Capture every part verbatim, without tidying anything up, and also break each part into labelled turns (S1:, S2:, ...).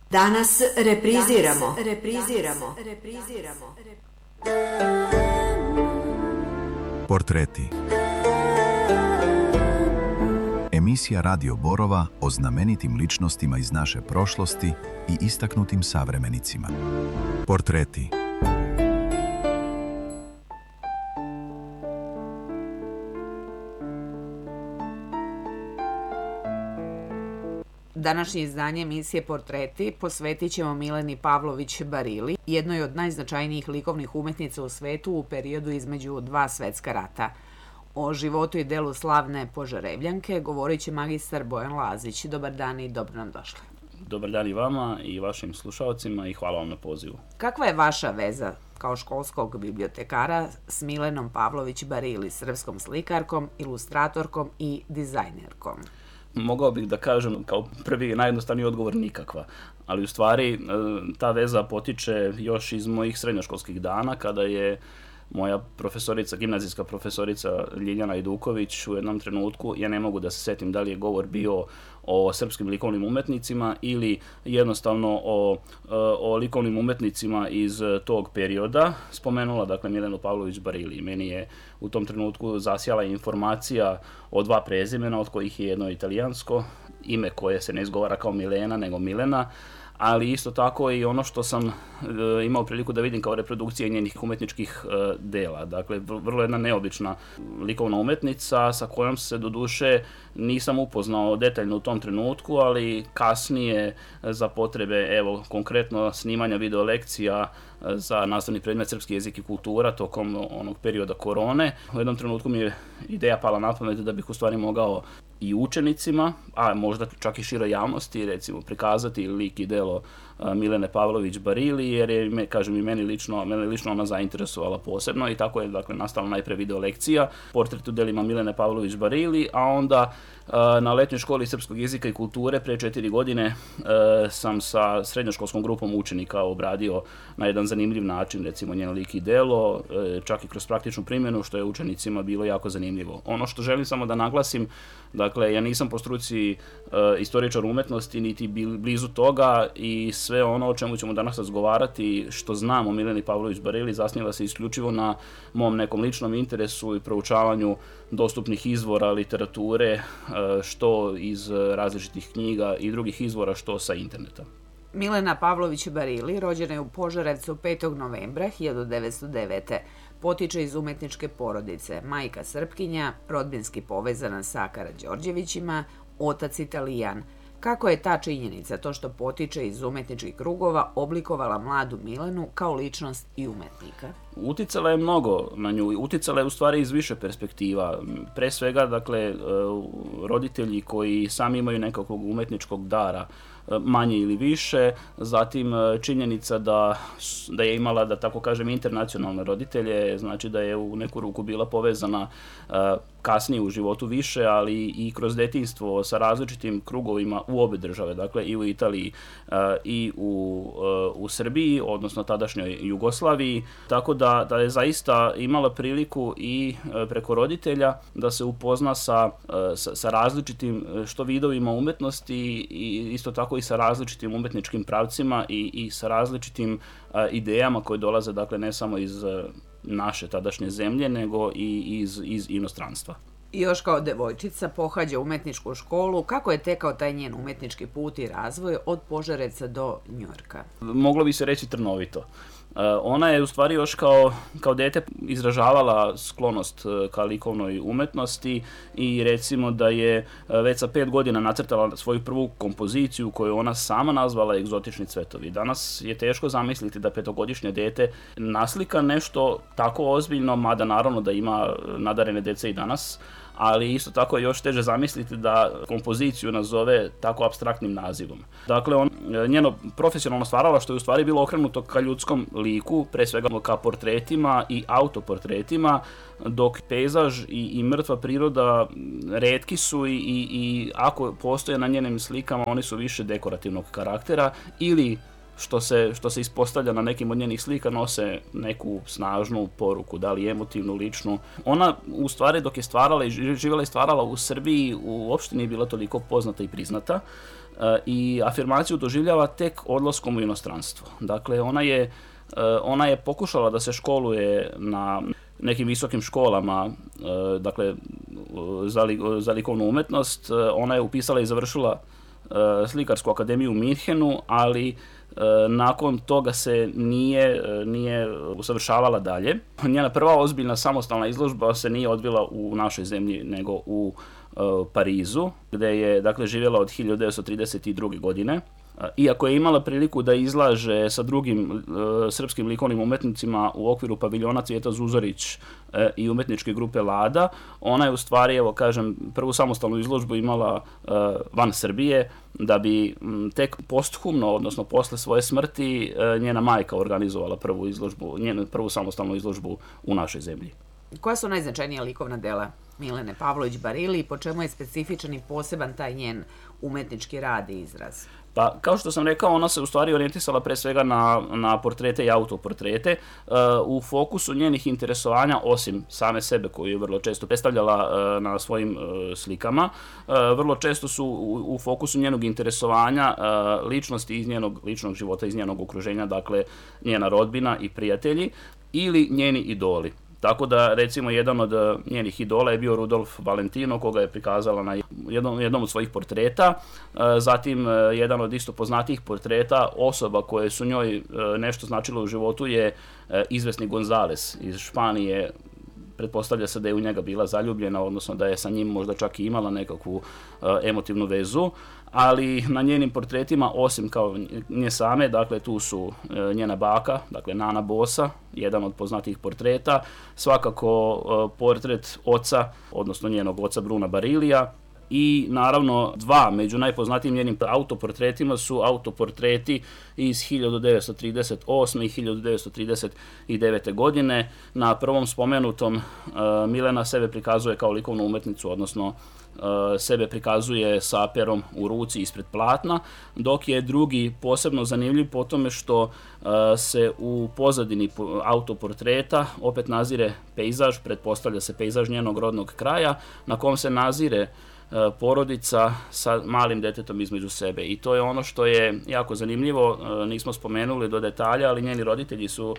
S1: Danas repriziramo, Danas repriziramo, repriziramo.
S2: Portreti. Emisija Radio Borova o znamenitim ličnostima iz naše prošlosti i istaknutim savremenicima. Portreti.
S3: Današnje izdanje emisije Portreti posvetit ćemo Mileni Pavlović Barili, jednoj od najznačajnijih likovnih umetnica u svetu u periodu između dva svetska rata. O životu i delu slavne Požarevljanke govorit će magistar Bojan Lazić. Dobar dan i dobro nam došli.
S4: Dobar dan i vama i vašim slušalcima i hvala vam na pozivu.
S3: Kakva je vaša veza kao školskog bibliotekara s Milenom Pavlović Barili, srpskom slikarkom, ilustratorkom i dizajnerkom?
S4: Mogao bih da kažem kao prvi najjednostavniji odgovor nikakva, ali u stvari ta veza potiče još iz mojih srednjoškolskih dana kada je moja profesorica, gimnazijska profesorica Ljiljana Ajduković u jednom trenutku, ja ne mogu da se setim da li je govor bio o srpskim likovnim umetnicima ili jednostavno o, o likovnim umetnicima iz tog perioda, spomenula dakle Milenu Pavlović Barili. Meni je u tom trenutku zasjala informacija o dva prezimena, od kojih je jedno italijansko, ime koje se ne izgovara kao Milena nego Milena, ali isto tako i ono što sam e, imao priliku da vidim kao reprodukcije njenih umetničkih e, dela. Dakle, vrlo jedna neobična likovna umetnica sa kojom se doduše nisam upoznao detaljno u tom trenutku, ali kasnije za potrebe, evo, konkretno snimanja video lekcija za nastavni predmet srpski jezik i kultura tokom onog perioda korone. U jednom trenutku mi je ideja pala na pamet da bih u stvari mogao i učenicima, a možda čak i široj javnosti, recimo, prikazati lik i delo Milene Pavlović Barili, jer je, kažem, i meni lično, mene lično ona zainteresovala posebno i tako je, dakle, nastala najpre video lekcija, portret u delima Milene Pavlović Barili, a onda na letnjoj školi srpskog jezika i kulture pre četiri godine sam sa srednjoškolskom grupom učenika obradio na jedan zanimljiv način, recimo, njen lik i delo, čak i kroz praktičnu primjenu, što je učenicima bilo jako zanimljivo. Ono što želim samo da naglasim, dakle, ja nisam po struci istoričar umetnosti, niti blizu toga i sve ono o čemu ćemo danas razgovarati, što znam o Mileni Pavlović Barili, zasniva se isključivo na mom nekom ličnom interesu i proučavanju dostupnih izvora literature, što iz različitih knjiga i drugih izvora, što sa interneta.
S3: Milena Pavlović Barili rođena je u Požarevcu petog novembra hiljadu devetsto devete. Potiče iz umetničke porodice, majka Srpkinja, rodbinski povezana sa Karađorđevićima, otac Italijan. Kako je ta činjenica, to što potiče iz umetničkih krugova, oblikovala mladu Milenu kao ličnost i umetnika?
S4: Uticala je mnogo na nju, uticala je u stvari iz više perspektiva. Pre svega, dakle, roditelji koji sami imaju nekakvog umetničkog dara, manje ili više, zatim činjenica da, da je imala, da tako kažem, internacionalne roditelje, znači da je u neku ruku bila povezana kasnije u životu više, ali i kroz detinjstvo sa različitim krugovima u obe države, dakle i u Italiji i u, u Srbiji, odnosno tadašnjoj Jugoslaviji, tako da, da je zaista imala priliku i preko roditelja da se upozna sa, sa, sa različitim što vidovima umetnosti i isto tako i sa različitim umetničkim pravcima i, i sa različitim a, idejama koje dolaze, dakle, ne samo iz a, naše tadašnje zemlje, nego i iz, iz inostranstva.
S3: I još kao devojčica pohađa umetničku školu. Kako je tekao taj njen umetnički put i razvoj od Požarevca do Njujorka?
S4: Moglo bi se reći trnovito. Ona je u stvari još kao, kao dete izražavala sklonost ka likovnoj umetnosti i recimo da je već sa pet godina nacrtala svoju prvu kompoziciju koju ona sama nazvala Egzotični cvetovi. Danas je teško zamisliti da petogodišnje dete naslika nešto tako ozbiljno, mada naravno da ima nadarene dece i danas, ali isto tako je još teže zamisliti da kompoziciju nazove tako apstraktnim nazivom. Dakle, on, njeno profesionalno stvaralaštvo je u stvari bilo okrenuto ka ljudskom liku, pre svega ka portretima i autoportretima, dok pejzaž i, i mrtva priroda retki su i, i, i ako postoje na njenim slikama, oni su više dekorativnog karaktera ili što se, što se ispostavlja na nekim od njenih slika, nose neku snažnu poruku, da li emotivnu, ličnu. Ona, u stvari, dok je stvarala i živjela i stvarala u Srbiji, uopšte nije bila toliko poznata i priznata. i afirmaciju doživljava tek odlaskom u inostranstvo. Dakle, ona je, ona je pokušala da se školuje na nekim visokim školama, dakle, za, li, za likovnu umetnost. Ona je upisala i završila slikarsku akademiju u Minhenu, ali nakon toga se nije, nije usavršavala dalje. Njena prva ozbiljna samostalna izložba se nije odvila u našoj zemlji, nego u Parizu, gde je, dakle, živjela od hiljadu devetsto trideset druge. godine. Iako je imala priliku da izlaže sa drugim uh, srpskim likovnim umetnicima u okviru paviljona Cvijeta Zuzorić uh, i umetničke grupe Lada, ona je u stvari, evo kažem, prvu samostalnu izložbu imala uh, van Srbije, da bi m, tek posthumno, odnosno posle svoje smrti, uh, njena majka organizovala prvu izložbu, njenu prvu samostalnu izložbu u našoj zemlji.
S3: Koja su najznačajnija likovna dela Milene Pavlović-Barili i po čemu je specifičan i poseban taj njen umetnički rad i izraz?
S4: Pa, kao što sam rekao, ona se u stvari orijentisala pre svega na, na portrete i autoportrete. Uh, u fokusu njenih interesovanja, osim same sebe koju je vrlo često predstavljala uh, na svojim uh, slikama, uh, vrlo često su u, u fokusu njenog interesovanja uh, ličnosti iz njenog ličnog života, iz njenog okruženja, dakle njena rodbina i prijatelji ili njeni idoli. Tako da, recimo, jedan od njenih idola je bio Rudolf Valentino, koga je prikazala na jednom, jednom od svojih portreta. Zatim, jedan od isto poznatijih portreta osoba koje su njoj nešto značilo u životu je izvesni Gonzales iz Španije. Pretpostavlja se da je u njega bila zaljubljena, odnosno da je sa njim možda čak i imala nekakvu emotivnu vezu. Ali na njenim portretima, osim kao nje same, dakle tu su e, njena baka, dakle Nana Bosa, jedan od poznatijih portreta, svakako e, portret oca, odnosno njenog oca Bruna Barilija, i naravno dva među najpoznatijim njenim autoportretima su autoportreti iz hiljadu devetsto trideset osme i hiljadu devetsto trideset devete. godine. Na prvom spomenutom e, Milena sebe prikazuje kao likovnu umetnicu, odnosno sebe prikazuje sa perom u ruci ispred platna, dok je drugi posebno zanimljiv po tome što se u pozadini autoportreta opet nazire pejzaž, pretpostavlja se pejzaž njenog rodnog kraja, na kom se nazire porodica sa malim detetom između sebe. I to je ono što je jako zanimljivo, nismo spomenuli do detalja, ali njeni roditelji su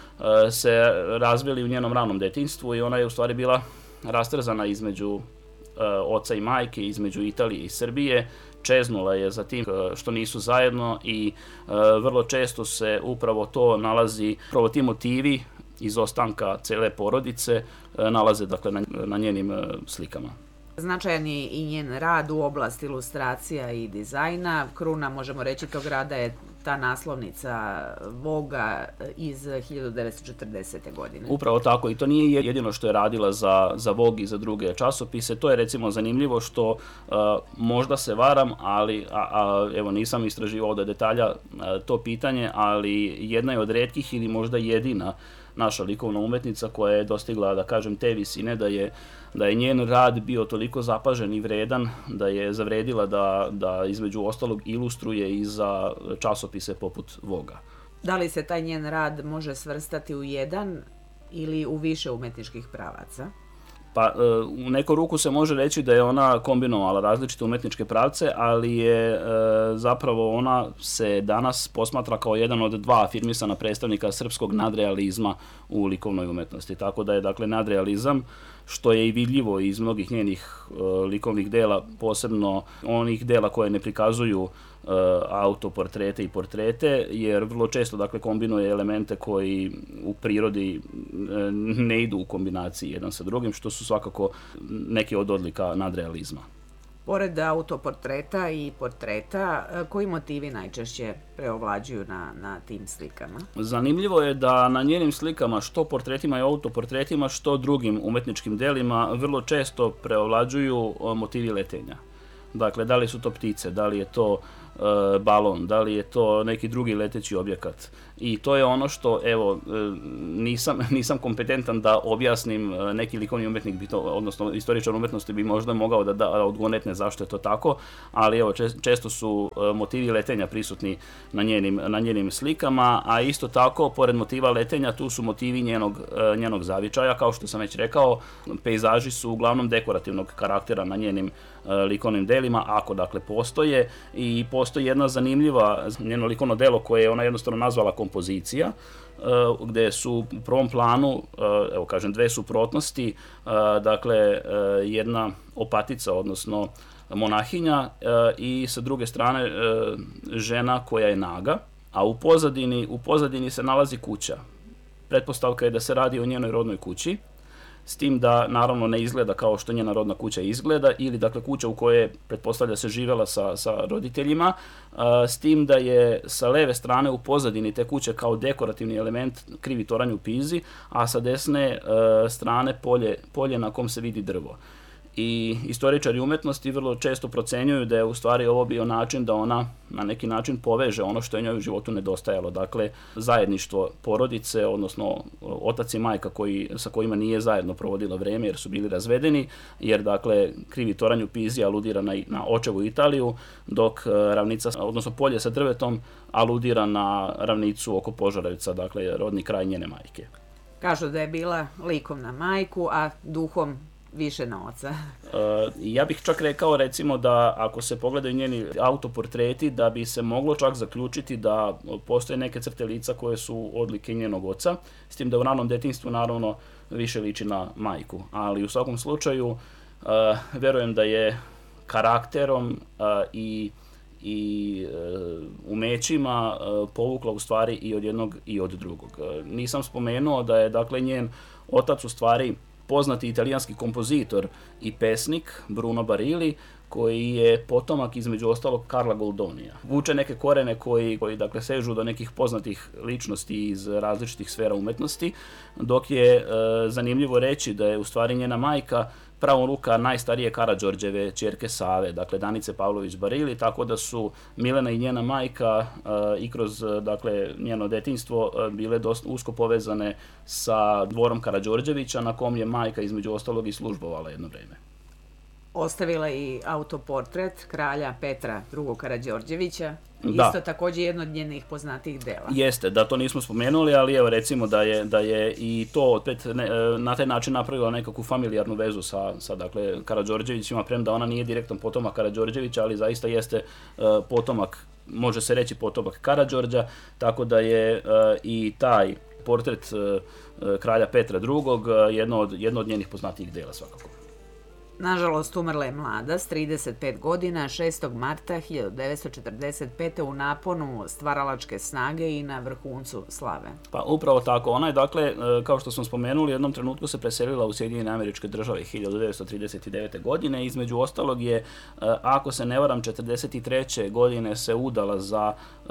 S4: se razvili u njenom ranom detinjstvu i ona je u stvari bila rastrzana između oca i majke, između Italije i Srbije. Čeznula je za tim što nisu zajedno i vrlo često se upravo to nalazi, upravo ti motivi izostanka cele porodice nalaze, dakle, na, na njenim slikama.
S3: Značajan je i njen rad u oblasti ilustracija i dizajna. Kruna, možemo reći, tog rada je ta naslovnica Voga iz hiljadu devetsto četrdesete. godine.
S4: Upravo tako, i to nije jedino što je radila za, za Vogue i za druge časopise. To je, recimo, zanimljivo što uh, možda se varam, ali a, a, evo nisam istraživao do detalja a, to pitanje, ali jedna je od retkih ili možda jedina naša likovna umetnica koja je dostigla, da kažem, te visine, da je, da je njen rad bio toliko zapažen i vredan da je zavredila da, da između ostalog ilustruje i za časopise poput Voga.
S3: Da li se taj njen rad može svrstati u jedan ili u više umetničkih pravaca?
S4: Pa, u neku ruku se može reći da je ona kombinovala različite umetničke pravce, ali je zapravo ona se danas posmatra kao jedan od dva afirmisana predstavnika srpskog nadrealizma u likovnoj umetnosti. Tako da je, dakle, nadrealizam, što je i vidljivo iz mnogih njenih likovnih dela, posebno onih dela koje ne prikazuju autoportrete i portrete, jer vrlo često, dakle, kombinuje elemente koji u prirodi ne idu u kombinaciji jedan sa drugim, što su svakako neke od odlika nadrealizma.
S3: Pored autoportreta i portreta, koji motivi najčešće preovlađuju na, na tim slikama?
S4: Zanimljivo je da na njenim slikama, što portretima i autoportretima, što drugim umetničkim delima, vrlo često preovlađuju motivi letenja. Dakle, da li su to ptice, da li je to balon, da li je to neki drugi leteći objekat. I to je ono što, evo, nisam, nisam kompetentan da objasnim, neki likovni umjetnik, bi to, odnosno istoričar umjetnosti bi možda mogao da, da odgonetne zašto je to tako, ali evo, često su motivi letenja prisutni na njenim, na njenim slikama, a isto tako, pored motiva letenja, tu su motivi njenog, njenog zavičaja, kao što sam već rekao, pejzaži su uglavnom dekorativnog karaktera na njenim likovnim delima, ako dakle postoje, i postoji jedna zanimljiva njeno likovno delo koje je ona jednostavno nazvala kompozicija, gde su u prvom planu, evo kažem, dve suprotnosti, dakle jedna opatica, odnosno monahinja, i sa druge strane žena koja je naga, a u pozadini, u pozadini se nalazi kuća. Pretpostavka je da se radi o njenoj rodnoj kući, s tim da naravno ne izgleda kao što njena rodna kuća izgleda, ili dakle kuća u kojoj pretpostavlja se živela sa, sa roditeljima, a, s tim da je sa leve strane u pozadini te kuće kao dekorativni element krivi toranj u Pizi, a sa desne a, strane polje, polje na kom se vidi drvo. I istoričari umetnosti vrlo često procenjuju da je u stvari ovo bio način da ona na neki način poveže ono što je njoj u životu nedostajalo. Dakle, zajedništvo porodice, odnosno otac i majka koji, sa kojima nije zajedno provodila vreme jer su bili razvedeni, jer dakle krivi toranj u Pizi aludira na, na očevu Italiju, dok ravnica, odnosno polje sa drvetom aludira na ravnicu oko Požarevca, dakle rodni kraj njene majke.
S3: Kažu da je bila likom na majku, a duhom više na oca.
S4: Uh, ja bih čak rekao, recimo, da ako se pogledaju njeni autoportreti, da bi se moglo čak zaključiti da postoje neke crte lica koje su odlike njenog oca, s tim da u ranom detinjstvu naravno više liči na majku. Ali u svakom slučaju, uh, verujem da je karakterom uh, i i uh, umećima uh, povukla u stvari i od jednog i od drugog. Uh, nisam spomenuo da je dakle njen otac u stvari poznati italijanski kompozitor i pesnik Bruno Barilli, koji je potomak između ostalog Carla Goldonija. Vuče neke korene koji, koji dakle sežu do nekih poznatih ličnosti iz različitih sfera umetnosti, dok je e, zanimljivo reći da je u stvari njena majka pravo ruka najstarije Karađorđeve ćerke Save, dakle Danice Pavlović Barilli, tako da su Milena i njena majka e, i kroz dakle njeno detinjstvo e, bile dosta usko povezane sa dvorom Karađorđevića, na kom je majka između ostalog i službovala jedno vreme.
S3: Ostavila i autoportret kralja Petra drugog Karađorđevića,
S4: da.
S3: Isto također jedno od njenih poznatijih dela.
S4: Jeste, da, to nismo spomenuli, ali evo recimo da je, da je i to opet ne, na taj način napravila nekakvu familijarnu vezu sa, sa dakle, Karađorđevićima, premda ona nije direktan potomak Karađorđevića, ali zaista jeste uh, potomak, može se reći potomak Karađorđa, tako da je uh, i taj portret uh, kralja Petra drugog jedno od, jedno od njenih poznatijih dela svakako.
S3: Nažalost, umrla je mlada, s trideset pet godina, šestog marta hiljadu devetsto četrdeset pete u naponu stvaralačke snage i na vrhuncu slave.
S4: Pa upravo tako. Ona je, dakle, kao što smo spomenuli, u jednom trenutku se preselila u Sjedinjene Američke Države hiljadu devetsto trideset devete. godine. Između ostalog je, ako se ne varam, četrdeset treće. godine se udala za,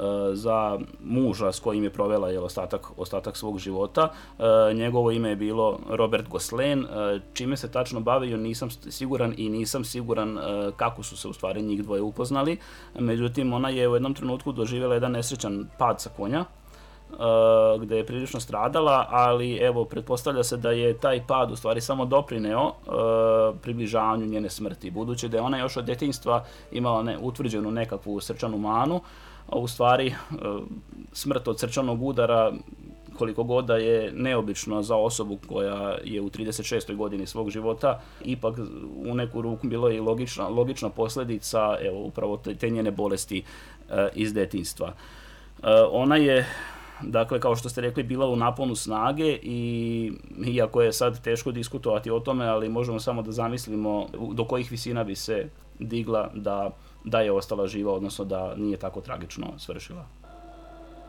S4: za muža s kojim je provela je, ostatak, ostatak svog života. Njegovo ime je bilo Robert Gosselin. Čime se tačno bavio, nisam siguran i nisam siguran uh, kako su se u stvari njih dvoje upoznali. Međutim, ona je u jednom trenutku doživjela jedan nesrećan pad sa konja, uh, gde je prilično stradala, ali evo, pretpostavlja se da je taj pad u stvari samo doprineo uh, približavanju njene smrti, budući da je ona još od detinjstva imala ne, utvrđenu nekakvu srčanu manu, a u stvari uh, smrt od srčanog udara, koliko god da je neobično za osobu koja je u trideset šestoj godini svog života, ipak u neku ruku bilo je i logična, logična posljedica evo, upravo te, te njene bolesti e, iz detinjstva. E, ona je, dakle, kao što ste rekli, bila u naponu snage i iako je sad teško diskutovati o tome, ali možemo samo da zamislimo do kojih visina bi se digla da, da je ostala živa, odnosno da nije tako tragično svršila.